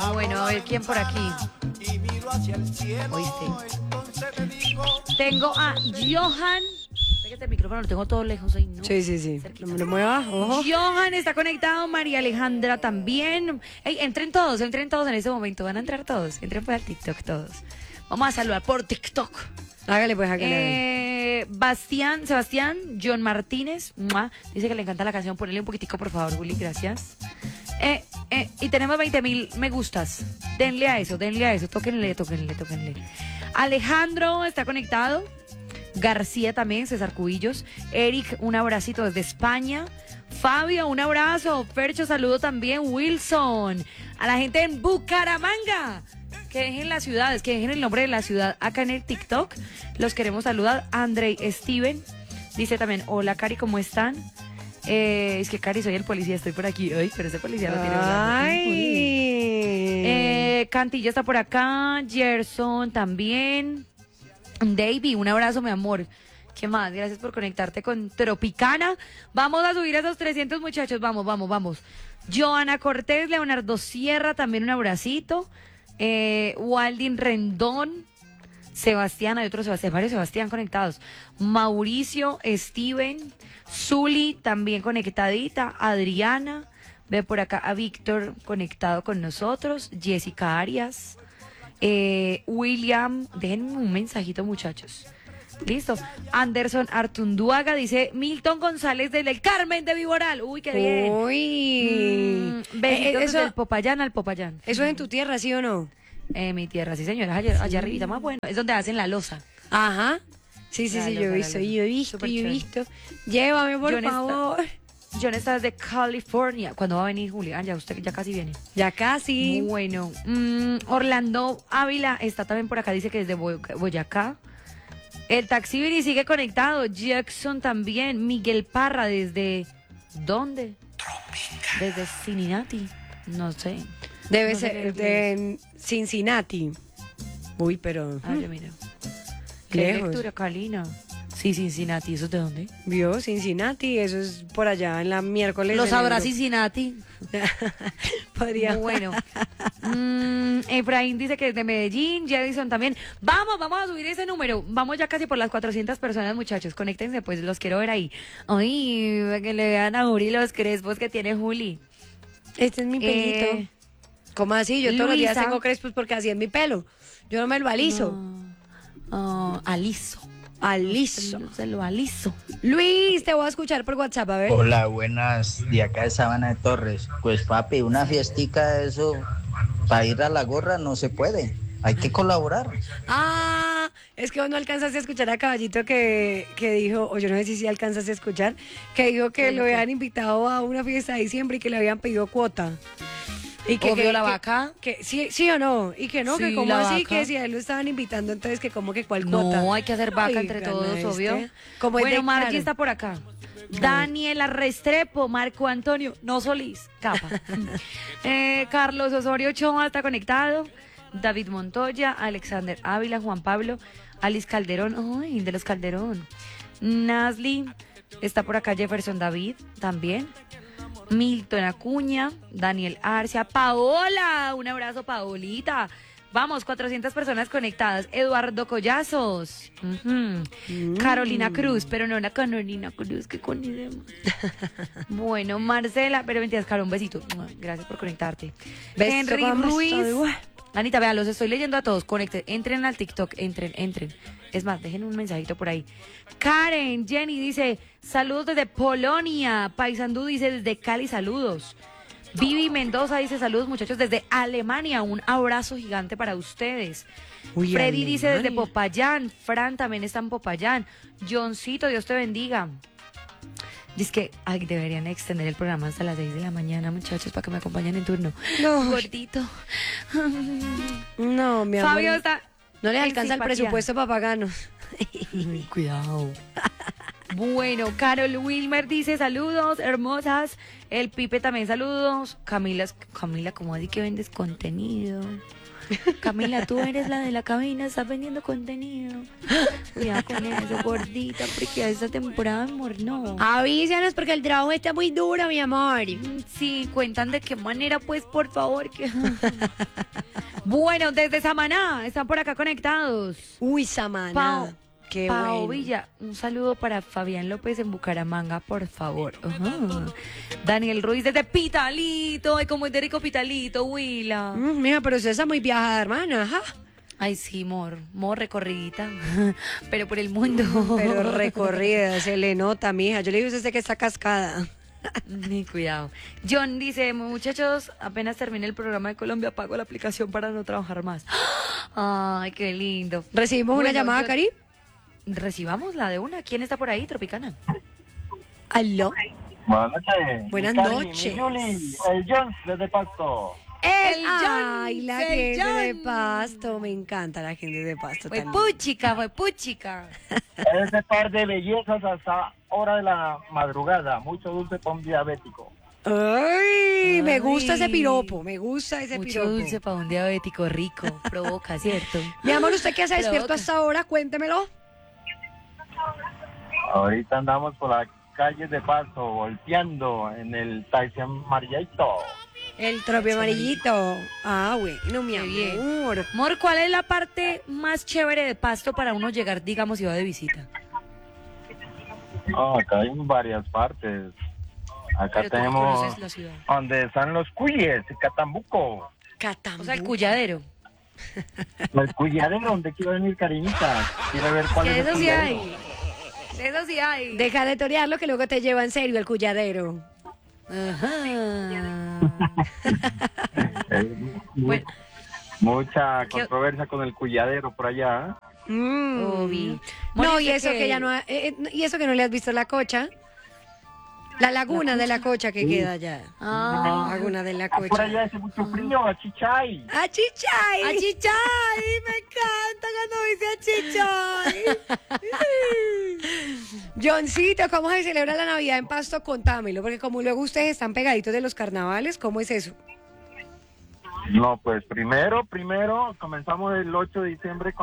Bueno, a ver quién por aquí. ¿Oíste? Tengo a Johan. Fíjate, el micrófono lo tengo todo lejos ahí, ¿no? Sí. No me lo muevas, ojo. Johan está conectado, María Alejandra también. Ey, entren todos en este momento. Van a entrar todos. Entren por el TikTok todos. Vamos a saludar por TikTok. Hágale pues, Sebastián, John Martínez, ¡mua! Dice que le encanta la canción. Ponele un poquitico, por favor, Juli, gracias. Y tenemos 20,000 me gustas. Denle a eso, tóquenle. Alejandro está conectado. García también, César Cubillos. Eric, un abracito desde España. Fabio, un abrazo. Fercho, saludo también. Wilson. A la gente en Bucaramanga. Que dejen las ciudades, que dejen el nombre de la ciudad acá en el TikTok. Los queremos saludar. Andrei Steven dice también, hola Cari, ¿cómo están? Es que Cari, soy el policía, estoy por aquí. Ay, pero ese policía lo tiene hablando. Ay. Cantilla está por acá. Gerson también. Davey, un abrazo, mi amor. ¿Qué más? Gracias por conectarte con Tropicana. Vamos a subir a esos 300 muchachos. Vamos. Joana Cortés, Leonardo Sierra, también un abracito. Waldin Rendón, Sebastián, hay otro Sebastián, varios Sebastián conectados. Mauricio, Steven, Zuli también conectadita, Adriana, ve por acá a Víctor conectado con nosotros, Jessica Arias, William, déjenme un mensajito muchachos. Listo. Anderson Artunduaga dice Milton González del Carmen de Viboral. Uy, qué bien. Uy. Besitos del Popayán al Popayán. ¿Eso es en tu tierra, sí o no? Mi tierra, sí señora, allá arribita, más bueno. Es donde hacen la loza. Ajá. Sí, yo he visto. Llévame, por favor. John está desde California. ¿Cuándo va a venir Julia? Ya usted ya casi viene. Ya casi. Bueno. Orlando Ávila está también por acá, dice que desde Boyacá. El Taxibiri sigue conectado. Jackson también. Miguel Parra desde... ¿Dónde? Desde Cincinnati. No sé. Debe ser de Cincinnati. Uy, pero... yo mira. ¿Qué lectura, Calina? Sí, Cincinnati. ¿Eso es de dónde? ¿Vio? Cincinnati. Eso es por allá en la miércoles. ¿Lo sabrá Cincinnati? Podría. Bueno. Efraín dice que es de Medellín. Jadison también. Vamos a subir ese número. Vamos ya casi por las 400 personas, muchachos. Conéctense, pues los quiero ver ahí. Ay, que le vean a Juli los crespos que tiene Juli. Este es mi pelito. ¿Cómo así? Yo todos los días tengo crespos porque así es mi pelo. Yo no me lo aliso. Aliso. Se lo aliso. Luis, te voy a escuchar por WhatsApp, a ver. Hola, buenas, de acá de Sabana de Torres. Pues papi, una fiestica de eso, para ir a la gorra no se puede, hay que colaborar. Ah, es que vos no alcanzaste a escuchar a Caballito que dijo, o yo no sé si alcanzaste a escuchar, que dijo que lo habían invitado a una fiesta de diciembre y que le habían pedido cuota. Y que ¿Obvio la vaca? Que sí o no, y que no, sí, que como así, vaca. que si a él lo estaban invitando, entonces que como que cuál cuota. No, hay que hacer vaca entre todos, obvio. Como bueno, Marqui está por acá. Daniela Restrepo, Marco Antonio, no Solís, capa. Carlos Osorio Ochoa está conectado. David Montoya, Alexander Ávila, Juan Pablo, Alice Calderón, ay, de los Calderón. Nasli, está por acá Jefferson David, también. Milton Acuña, Daniel Arcia, Paola, un abrazo Paolita. Vamos, 400 personas conectadas. Eduardo Collazos, Carolina Cruz, pero no la Carolina Cruz, que con bueno, Marcela, pero mentiras, Caro, un besito. Gracias por conectarte. Henry Ruiz. Anita, vea, los estoy leyendo a todos. Conecten, entren al TikTok, entren. Es más, dejen un mensajito por ahí. Karen, Jenny dice, saludos desde Polonia. Paisandú dice, desde Cali, saludos. Vivi Mendoza dice, saludos muchachos desde Alemania. Un abrazo gigante para ustedes. Uy, Freddy Alemania. Dice, desde Popayán. Fran también está en Popayán. Johncito, Dios te bendiga. Dice que deberían extender el programa hasta las 6 de la mañana, muchachos, para que me acompañen en turno. No. Gordito. No, mi amor. Fabio está... No les alcanza el presupuesto para pagarnos. Cuidado. Bueno, Carol Wilmer dice saludos, hermosas. El Pipe también saludos. Camila, ¿cómo así que vendes contenido? Camila, tú eres la de la cabina, estás vendiendo contenido. Cuidado con eso, gordita, porque esta temporada, amor, no. Avísanos porque el trabajo está muy duro, mi amor. Sí, cuentan de qué manera, pues, por favor. Que... Bueno, desde Samaná, están por acá conectados. Uy, Samana. Pau, Qué Pau bueno. Villa, un saludo para Fabián López en Bucaramanga, por favor. Ajá. Daniel Ruiz desde Pitalito. Ay, como es de rico Pitalito, Huila. Mira, pero usted está muy viajada, hermana. Ajá. Ay, sí, mor recorridita, pero por el mundo. Pero recorrida, se le nota, mija. Yo le digo a usted que está cascada. Ni cuidado. John dice, muchachos, apenas termine el programa de Colombia, apago la aplicación para no trabajar más. Ay, qué lindo. ¿Recibimos una Bueno, llamada, yo- Cari? Recibamos la de una. ¿Quién está por ahí, Tropicana? ¿Aló? Buenas noches. Buenas Mi Cari, noches. mi Yuli, el Jones desde Pasto. El Ay, la John, el gente de John. Pasto. Me encanta la gente de Pasto. Fue tan puchica, fue puchica. Ese par de bellezas hasta hora de la madrugada. Mucho dulce para un diabético. Ay, me gusta ese Ay. piropo, me gusta ese Mucho piropo. dulce para un diabético rico. Provoca, ¿cierto? Mi amor, ¿usted qué hace despierto Provoca. hasta ahora? Cuéntemelo. Ahorita andamos por las calles de Pasto, volteando en el taxi amarillito. El tropio amarillito. Ah, bueno, mi Qué bien. amor. Amor, ¿cuál es la parte más chévere de Pasto para uno llegar, digamos, si va de visita? Acá hay varias partes. Acá Pero tú no tenemos conoces la ciudad. donde están los cuyes, Catambuco. Catambu. O sea, el Cuyadero. Los cuyadero, donde quiere venir Cariñita. Quiere ver cuál Que es el eso sí cuyadero. hay. Eso sí hay. Deja de torearlo que luego te lleva en serio el cuyadero. Ajá. Bueno. Mucha ¿Qué- controversia con el cuyadero por allá. Obi. No, Bueno, y sé eso que ya no y eso que no le has visto la cocha. La laguna de la cocha que queda allá. Ah. Laguna de la Por cocha. allá hace mucho frío, a Chichay. ¡Achichay! ¡Achichay! Me encanta cuando dice achichay. Johncito, ¿cómo se celebra la Navidad en Pasto? Contámelo, porque como luego ustedes están pegaditos de los carnavales, ¿cómo es eso? No, pues primero comenzamos el 8 de diciembre con